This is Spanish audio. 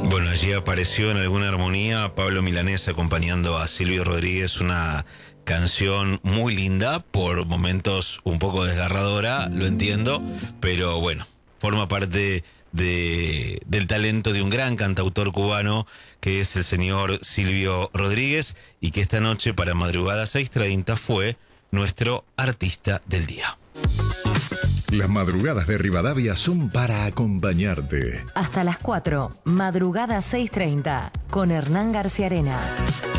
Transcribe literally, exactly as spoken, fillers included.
Bueno, allí apareció en alguna armonía Pablo Milanés acompañando a Silvio Rodríguez, una canción muy linda, por momentos un poco desgarradora, lo entiendo, pero bueno, forma parte de, del talento de un gran cantautor cubano que es el señor Silvio Rodríguez y que esta noche para Madrugada seis treinta fue nuestro artista del día. Las madrugadas de Rivadavia son para acompañarte. Hasta las cuatro, Madrugada seis treinta, con Hernán García Arena.